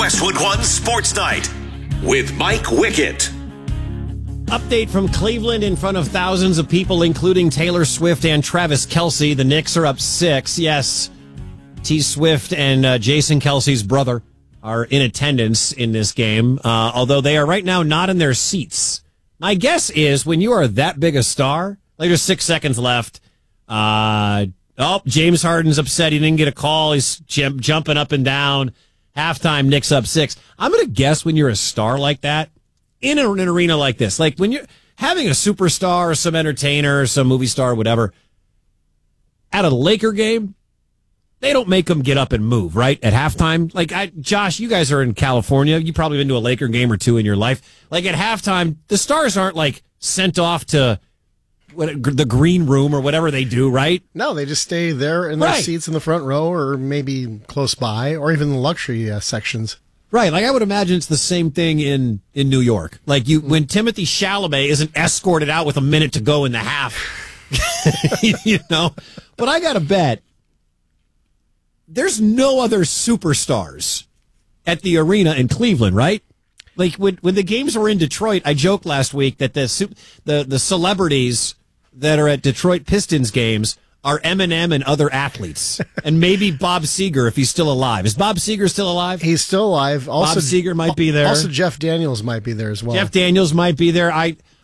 Westwood One Sports Night with Mike Wickett. Update from Cleveland in front of thousands of people, including Taylor Swift and Travis Kelce. The Knicks are up 6. Yes, T. Swift and Jason Kelce's brother are in attendance in this game, although they are right now not in their seats. My guess is when you are that big a star, like there's 6 seconds left. James Harden's upset. He didn't get a call. He's jumping up and down. Halftime, Knicks up 6. I'm going to guess when you're a star like that, in an arena like this, like when you're having a superstar or some entertainer or some movie star or whatever, at a Laker game, they don't make them get up and move, right? At halftime. Like, Josh, you guys are in California. You've probably been to a Laker game or two in your life. Like, at halftime, the stars aren't, like, sent off to the green room or whatever they do, right? No, they just stay there in their seats in the front row or maybe close by or even the luxury sections. Right, like I would imagine it's the same thing in New York. Like when Timothy Chalamet isn't escorted out with a minute to go in the half, you know. But I got to bet there's no other superstars at the arena in Cleveland, right? Like when the games were in Detroit, I joked last week that the celebrities that are at Detroit Pistons games are Eminem and other athletes, and maybe Bob Seger if he's still alive. Is Bob Seger still alive? He's still alive. Also, Bob Seger might be there. Also, Jeff Daniels might be there as well. Jeff Daniels might be there.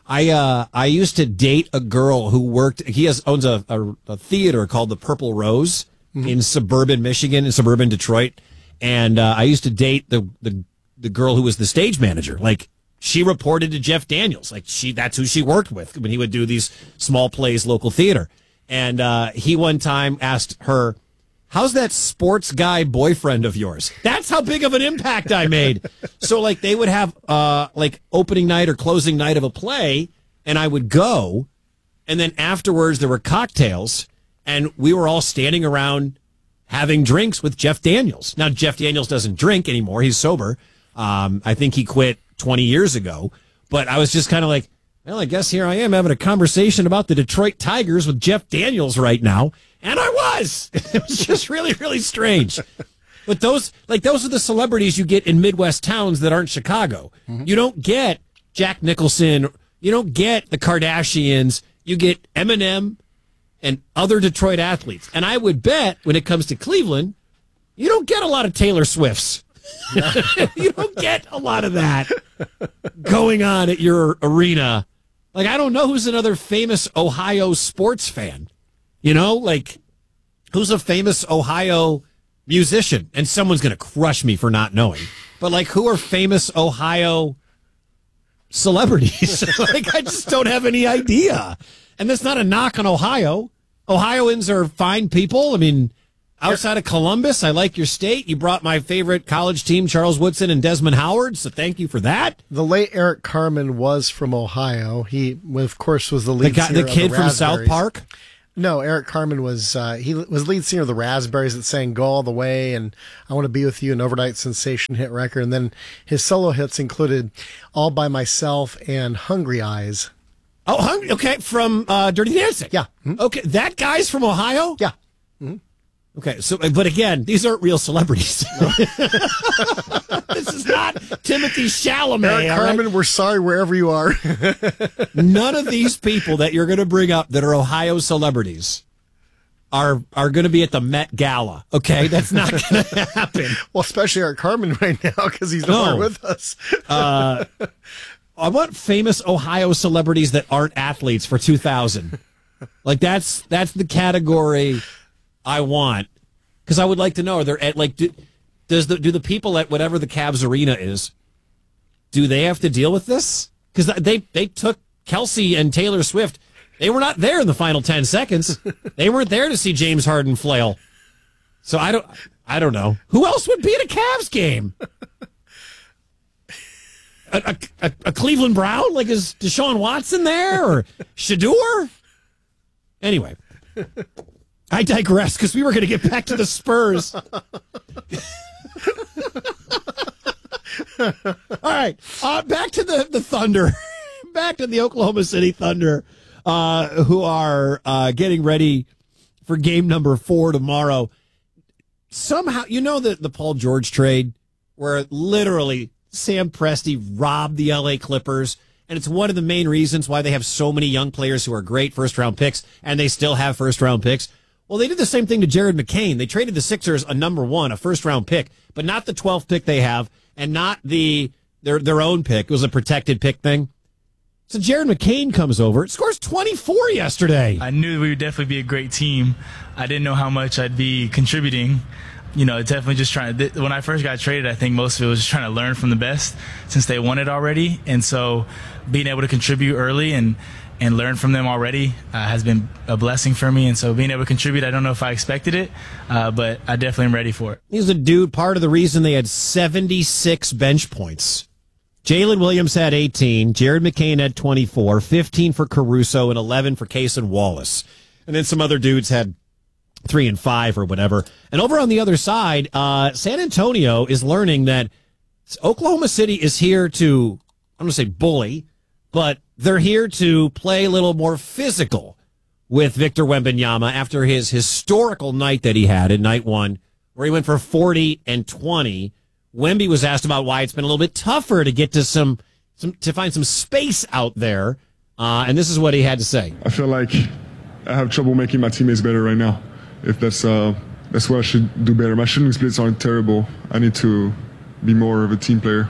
I used to date a girl who worked. He owns a theater called the Purple Rose in suburban Michigan, in suburban Detroit, and I used to date the girl who was the stage manager. Like, she reported to Jeff Daniels. Like, that's who she worked with when he would do these small plays, local theater. And he one time asked her, "How's that sports guy boyfriend of yours?" That's how big of an impact I made. So, like, they would have, like, opening night or closing night of a play, and I would go, and then afterwards there were cocktails, and we were all standing around having drinks with Jeff Daniels. Now, Jeff Daniels doesn't drink anymore. He's sober. I think he quit 20 years ago. But I was just kind of like, well, I guess here I am having a conversation about the Detroit Tigers with Jeff Daniels right now. And I was. It was just really, really strange. But those are the celebrities you get in Midwest towns that aren't Chicago. Mm-hmm. You don't get Jack Nicholson. You don't get the Kardashians. You get Eminem and other Detroit athletes. And I would bet when it comes to Cleveland, you don't get a lot of Taylor Swifts. You don't get a lot of that going on at your arena. Like, I don't know who's another famous Ohio sports fan. You know, like, who's a famous Ohio musician? And someone's going to crush me for not knowing. But, like, who are famous Ohio celebrities? Like, I just don't have any idea. And that's not a knock on Ohio. Ohioans are fine people. I mean, outside of Columbus, I like your state. You brought my favorite college team, Charles Woodson and Desmond Howard, so thank you for that. The late Eric Carmen was from Ohio. He, of course, was the lead singer the kid of the from South Park? No, Eric Carmen was he was lead singer of the Raspberries that sang "Go All the Way" and "I Want to Be with You," an overnight sensation hit record. And then his solo hits included "All by Myself" and "Hungry Eyes." Oh, okay, from Dirty Dancing. Yeah. Mm-hmm. Okay, that guy's from Ohio? Yeah. Mm-hmm. Okay, so, but again, these aren't real celebrities. No. This is not Timothy Chalamet. Eric Carmen, right? We're sorry wherever you are. None of these people that you're going to bring up that are Ohio celebrities are going to be at the Met Gala. Okay, that's not going to happen. Well, especially Eric Carmen right now because he's no longer with us. I want famous Ohio celebrities that aren't athletes for 2000. Like that's the category I want, because I would like to know, are there at, like, do the people at whatever the Cavs arena is, do they have to deal with this? Because they took Kelce and Taylor Swift. They were not there in the final 10 seconds. They weren't there to see James Harden flail. So I don't know. Who else would be at a Cavs game? A Cleveland Brown? Like, is Deshaun Watson there? Or Shador? Anyway. I digress, because we were going to get back to the Spurs. All right, back to the Thunder. Back to the Oklahoma City Thunder, who are getting ready for game number 4 tomorrow. Somehow, you know that the Paul George trade where literally Sam Presti robbed the LA Clippers. And it's one of the main reasons why they have so many young players who are great first-round picks, and they still have first-round picks. Well, they did the same thing to Jared McCain. They traded the Sixers a number one, a first-round pick, but not the 12th pick they have, and not their own pick. It was a protected pick thing. So Jared McCain comes over, scores 24 yesterday. I knew we would definitely be a great team. I didn't know how much I'd be contributing. Definitely just when I first got traded, I think most of it was just trying to learn from the best since they won it already. And so being able to contribute early and learn from them already has been a blessing for me. And so being able to contribute, I don't know if I expected it, but I definitely am ready for it. He's a dude, part of the reason they had 76 bench points. Jalen Williams had 18, Jared McCain had 24, 15 for Caruso, and 11 for Cason Wallace. And then some other dudes had 3 and 5 or whatever. And over on the other side, San Antonio is learning that Oklahoma City is here to, I'm going to say bully, but they're here to play a little more physical with Victor Wembanyama after his historical night that he had in night one, where he went for 40 and 20. Wemby was asked about why it's been a little bit tougher to get to to find some space out there. And this is what he had to say. I feel like I have trouble making my teammates better right now. If that's what I should do better. My shooting splits aren't terrible. I need to be more of a team player.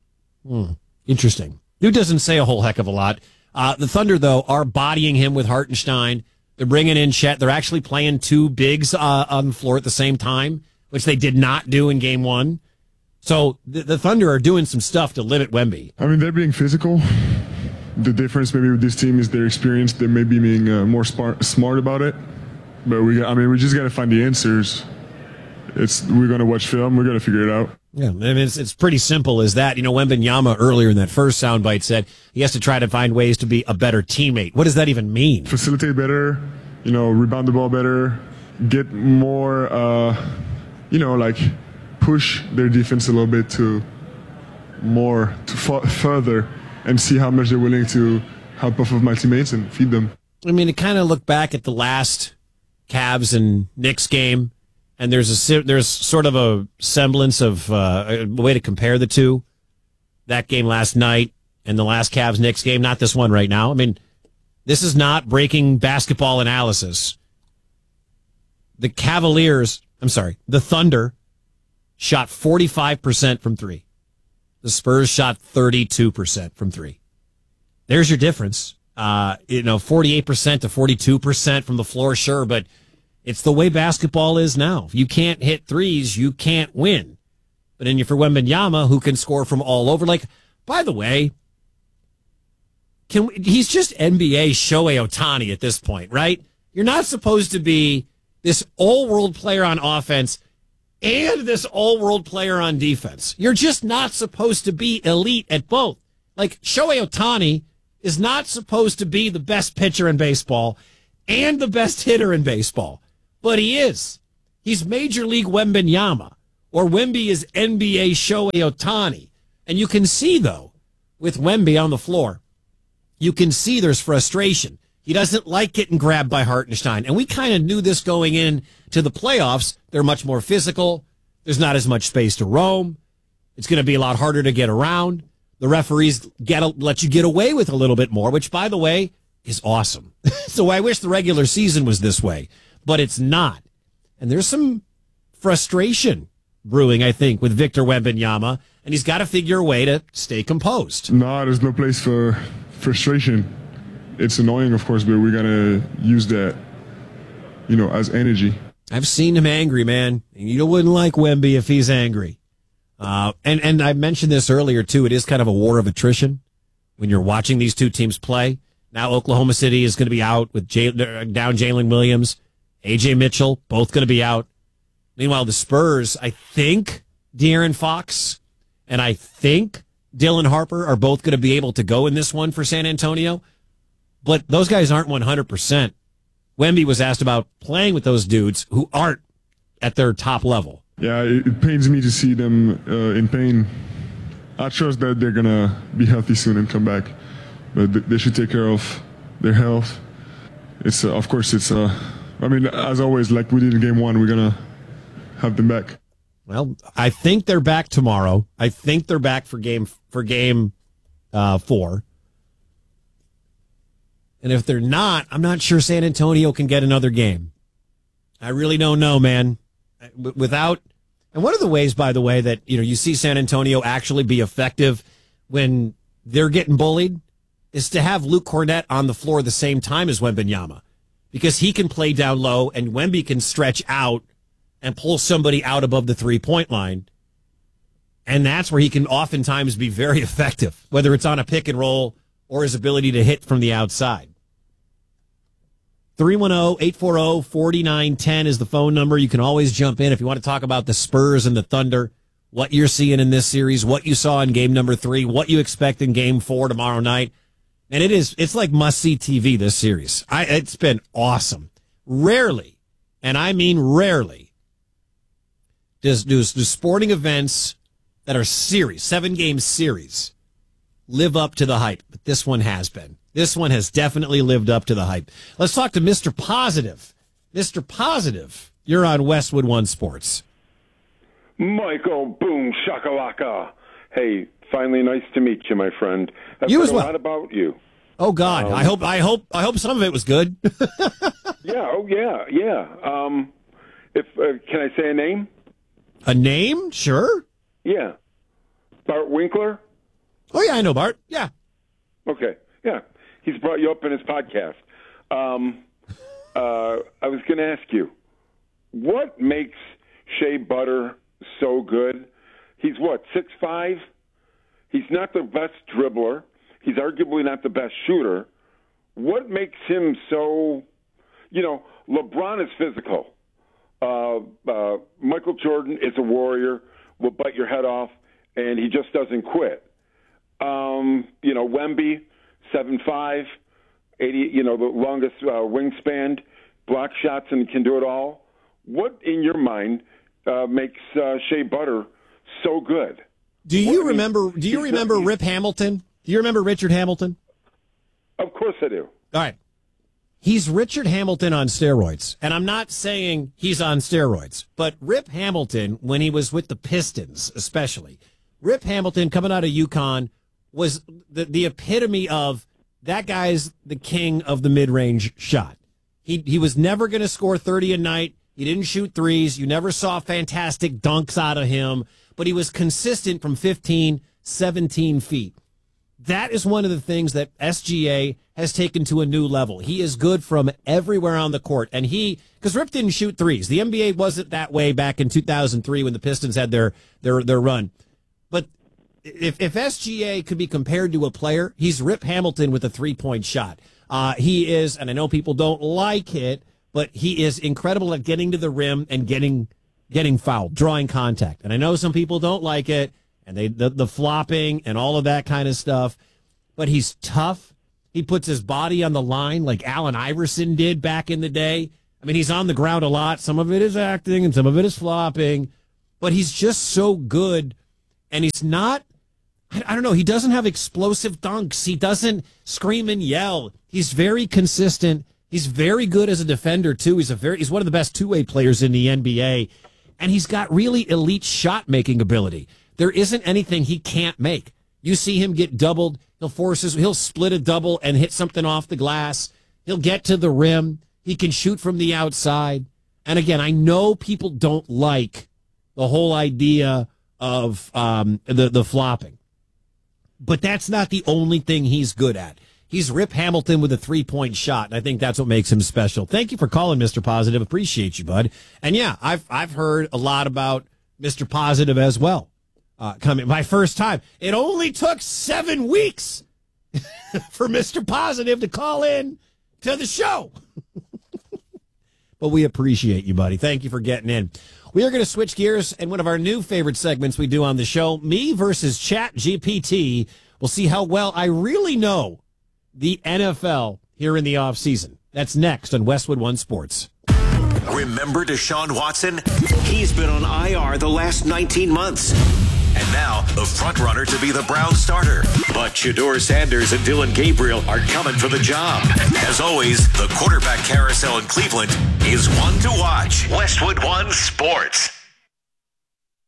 Interesting. Dude doesn't say a whole heck of a lot. The Thunder, though, are bodying him with Hartenstein. They're bringing in Chet. They're actually playing two bigs on the floor at the same time, which they did not do in Game 1. So the Thunder are doing some stuff to limit Wemby. I mean, they're being physical. The difference maybe with this team is their experience. They may be being more smart about it. But we just got to find the answers. We're going to watch film. We're going to figure it out. Yeah, I mean, it's pretty simple as that. Wembanyama earlier in that first soundbite said he has to try to find ways to be a better teammate. What does that even mean? Facilitate better, rebound the ball better, get more, push their defense a little bit further and see how much they're willing to help off of my teammates and feed them. I mean, to kind of look back at the last Cavs and Knicks game, and there's sort of a semblance of a way to compare the two. That game last night and the last Cavs-Knicks game, not this one right now. I mean, this is not breaking basketball analysis. The Thunder shot 45% from three. The Spurs shot 32% from three. There's your difference. 48% to 42% from the floor, sure, but it's the way basketball is now. If you can't hit threes, you can't win. But then for Wembanyama, who can score from all over. By the way, he's just NBA Shohei Ohtani at this point, right? You're not supposed to be this all-world player on offense and this all-world player on defense. You're just not supposed to be elite at both. Shohei Ohtani is not supposed to be the best pitcher in baseball and the best hitter in baseball. But he is. He's Major League Wembanyama, or Wemby is NBA Shohei Ohtani. And you can see, though, with Wemby on the floor, you can see there's frustration. He doesn't like getting grabbed by Hartenstein. And we kind of knew this going into the playoffs. They're much more physical. There's not as much space to roam. It's going to be a lot harder to get around. The referees let you get away with a little bit more, which, by the way, is awesome. So I wish the regular season was this way, but it's not. And there's some frustration brewing, I think, with Victor Wembanyama, and he's got to figure a way to stay composed. No, there's no place for frustration. It's annoying, of course, but we're going to use that, as energy. I've seen him angry, man. You wouldn't like Wemby if he's angry. And I mentioned this earlier, too. It is kind of a war of attrition when you're watching these two teams play. Now Oklahoma City is going to be out with down Jalen Williams, A.J. Mitchell, both going to be out. Meanwhile, the Spurs, I think De'Aaron Fox and I think Dylan Harper are both going to be able to go in this one for San Antonio. But those guys aren't 100%. Wemby was asked about playing with those dudes who aren't at their top level. Yeah, it pains me to see them in pain. I trust that they're going to be healthy soon and come back. But they should take care of their health. As always, like we did in Game 1, we're going to have them back. Well, I think they're back tomorrow. I think they're back for game 4. And if they're not, I'm not sure San Antonio can get another game. I really don't know, man. And one of the ways, by the way, that you see San Antonio actually be effective when they're getting bullied is to have Luke Cornett on the floor at the same time as Wembanyama, because he can play down low and Wemby can stretch out and pull somebody out above the 3-point line. And that's where he can oftentimes be very effective, whether it's on a pick and roll or his ability to hit from the outside. 310-840-4910 is the phone number. You can always jump in if you want to talk about the Spurs and the Thunder, what you're seeing in this series, what you saw in game number 3, what you expect in game 4 tomorrow night. And it's like must-see TV, this series. It's been awesome. Rarely, and I mean rarely, do sporting events that are series, 7-game series, live up to the hype. But this one has been. This one has definitely lived up to the hype. Let's talk to Mr. Positive. Mr. Positive, you're on Westwood One Sports. Michael, boom, shakalaka. Hey, finally nice to meet you, my friend. I've You heard as well. a lot about you. Oh God, I hope some of it was good. Yeah, Can I say a name? A name? Sure. Yeah. Bart Winkler? Oh yeah, I know Bart. Yeah. Okay. Yeah. He's brought you up in his podcast. I was going to ask you, what makes Shea Butter so good? He's 6'5"? He's not the best dribbler. He's arguably not the best shooter. What makes him so, LeBron is physical. Michael Jordan is a warrior, will bite your head off, and he just doesn't quit. Wemby, 7'5", 80, the longest wingspan, block shots, and can do it all. What, in your mind, makes Shea Butter so good? Do you remember Rip Hamilton? Do you remember Richard Hamilton? Of course I do. All right. He's Richard Hamilton on steroids. And I'm not saying he's on steroids, but Rip Hamilton, when he was with the Pistons especially, Rip Hamilton coming out of UConn was the epitome of that guy's the king of the mid-range shot. He was never going to score 30 a night. He didn't shoot threes. You never saw fantastic dunks out of him, but he was consistent from 15, 17 feet. That is one of the things that SGA has taken to a new level. He is good from everywhere on the court. And because Rip didn't shoot threes. The NBA wasn't that way back in 2003 when the Pistons had their run. But if SGA could be compared to a player, he's Rip Hamilton with a 3-point shot. He is, and I know people don't like it, but he is incredible at getting to the rim and getting fouled, drawing contact. And I know some people don't like it, and the flopping and all of that kind of stuff. But he's tough. He puts his body on the line like Allen Iverson did back in the day. I mean, he's on the ground a lot. Some of it is acting and some of it is flopping. But he's just so good. And he's not, I don't know, he doesn't have explosive dunks. He doesn't scream and yell. He's very consistent. He's very good as a defender, too. He's one of the best two-way players in the NBA. And he's got really elite shot-making ability. There isn't anything he can't make. You see him get doubled. He'll split a double and hit something off the glass. He'll get to the rim. He can shoot from the outside. And again, I know people don't like the whole idea of the flopping. But that's not the only thing he's good at. He's Rip Hamilton with a 3-point shot, and I think that's what makes him special. Thank you for calling, Mr. Positive. Appreciate you, bud. And yeah, I've heard a lot about Mr. Positive as well. Coming my first time. It only took 7 weeks for Mr. Positive to call in to the show. But we appreciate you, buddy. Thank you for getting in. We are going to switch gears, and one of our new favorite segments we do on the show, me versus ChatGPT. We'll see how well I really know the NFL here in the offseason. That's next on Westwood One Sports. Remember Deshaun Watson? He's been on IR the last 19 months. And now, the front-runner to be the Browns starter. But Shedeur Sanders and Dylan Gabriel are coming for the job. As always, the quarterback carousel in Cleveland is one to watch. Westwood One Sports.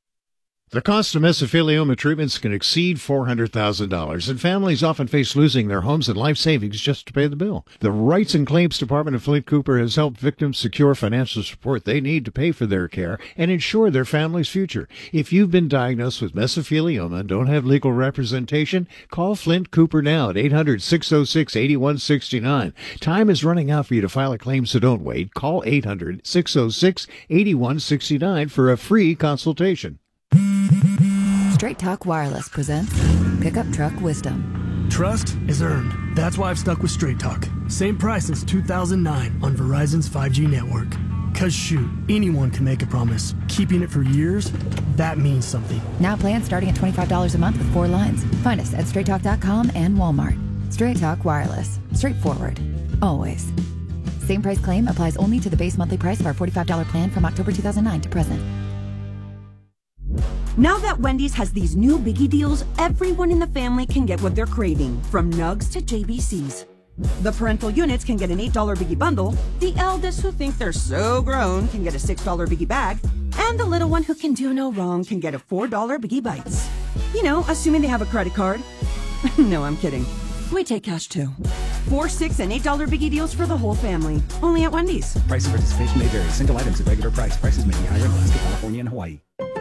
The cost of mesothelioma treatments can exceed $400,000, and families often face losing their homes and life savings just to pay the bill. The Rights and Claims Department of Flint Cooper has helped victims secure financial support they need to pay for their care and ensure their family's future. If you've been diagnosed with mesothelioma and don't have legal representation, call Flint Cooper now at 800-606-8169. Time is running out for you to file a claim, so don't wait. Call 800-606-8169 for a free consultation. Straight Talk Wireless presents Pickup Truck Wisdom. Trust is earned. That's why I've stuck with Straight Talk. Same price since 2009 on Verizon's 5G network. Cause shoot, anyone can make a promise. Keeping it for years, that means something. Now plans starting at $25 a month with 4 lines. Find us at straighttalk.com and Walmart. Straight Talk Wireless. Straightforward. Always. Same price claim applies only to the base monthly price of our $45 plan from October 2009 to present. Now that Wendy's has these new biggie deals, everyone in the family can get what they're craving, from nugs to JBCs. The parental units can get an $8 biggie bundle, the eldest who think they're so grown can get a $6 biggie bag, and the little one who can do no wrong can get a $4 biggie bites. You know, assuming they have a credit card. No, I'm kidding. We take cash too. 4, 6, and $8 biggie deals for the whole family. Only at Wendy's. Price and participation may vary. Single items at regular price. Prices may be higher in Alaska, California, and Hawaii.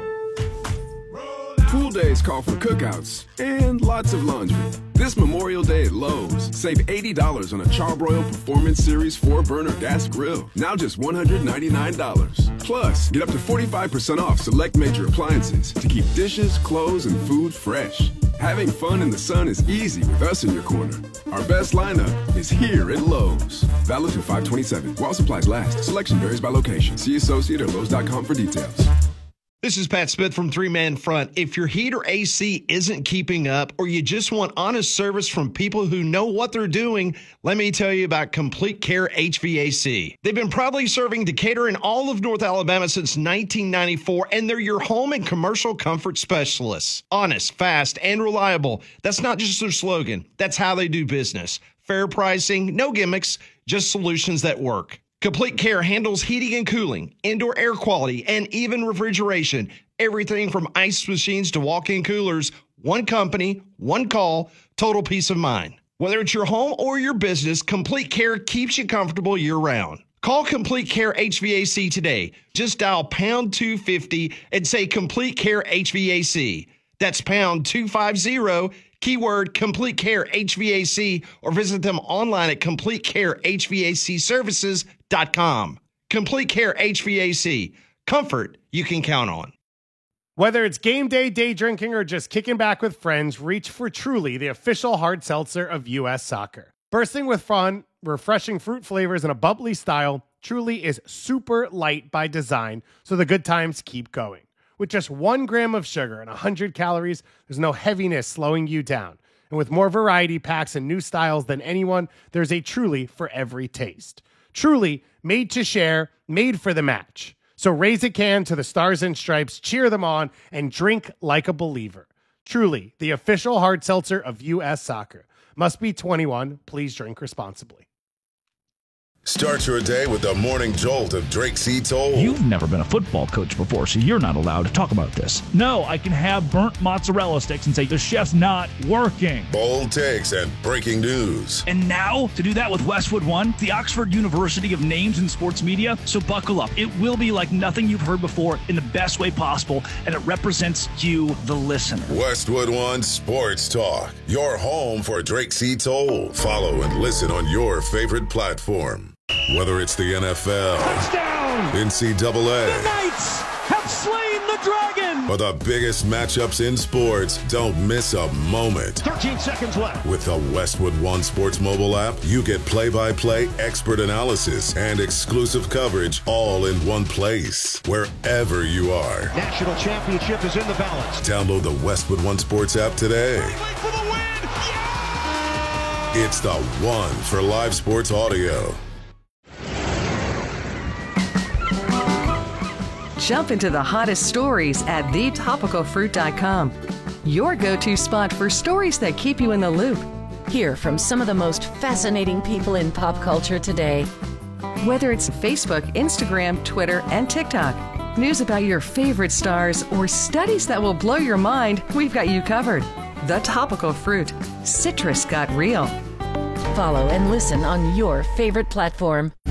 Pool days call for cookouts and lots of laundry. This Memorial Day at Lowe's, save $80 on a Charbroil Performance Series 4-burner gas grill. Now just $199. Plus, get up to 45% off select major appliances to keep dishes, clothes, and food fresh. Having fun in the sun is easy with us in your corner. Our best lineup is here at Lowe's. Valid through 5/27. While supplies last. Selection varies by location. See associate or Lowe's.com for details. This is Pat Smith from Three Man Front. If your heat or AC isn't keeping up, or you just want honest service from people who know what they're doing, let me tell you about Complete Care HVAC. They've been proudly serving Decatur and all of North Alabama since 1994, and they're your home and commercial comfort specialists. Honest, fast, and reliable. That's not just their slogan. That's how they do business. Fair pricing, no gimmicks, just solutions that work. Complete Care handles heating and cooling, indoor air quality, and even refrigeration. Everything from ice machines to walk-in coolers. One company, one call, total peace of mind. Whether it's your home or your business, Complete Care keeps you comfortable year-round. Call Complete Care HVAC today. Just dial pound 250 and say Complete Care HVAC. That's pound 250, keyword Complete Care HVAC, or visit them online at CompleteCareHVACservices.com. Complete Care HVAC. Comfort you can count on. Whether it's game day, day drinking, or just kicking back with friends, reach for Truly, the official hard seltzer of U.S. Soccer. Bursting with fun, refreshing fruit flavors, and a bubbly style, Truly is super light by design, so the good times keep going. With just 1 gram of sugar and 100 calories, there's no heaviness slowing you down. And with more variety packs and new styles than anyone, there's a Truly for every taste. Truly, made to share, made for the match. So raise a can to the Stars and Stripes, cheer them on, and drink like a believer. Truly, the official hard seltzer of U.S. Soccer. Must be 21. Please drink responsibly. Start your day with the morning jolt of Drake C. Toll. You've never been a football coach before, so you're not allowed to talk about this. No, I can have burnt mozzarella sticks and say the chef's not working. Bold takes and breaking news. And now, to do that with Westwood One, the Oxford University of Names in Sports Media. So buckle up. It will be like nothing you've heard before in the best way possible, and it represents you, the listener. Westwood One Sports Talk, your home for Drake C. Toll. Follow and listen on your favorite platform. Whether it's the NFL, touchdown, NCAA, the Knights have slain the dragon, or the biggest matchups in sports, don't miss a moment. 13 seconds left. With the Westwood One Sports mobile app, you get play-by-play expert analysis and exclusive coverage all in one place, wherever you are. National championship is in the balance. Download the Westwood One Sports app today. For the win! Yeah! It's the one for live sports audio. Jump into the hottest stories at thetopicalfruit.com. Your go-to spot for stories that keep you in the loop. Hear from some of the most fascinating people in pop culture today. Whether it's Facebook, Instagram, Twitter, and TikTok. news about your favorite stars, or studies that will blow your mind, we've got you covered. The Topical Fruit. Citrus got real. Follow and listen on your favorite platform.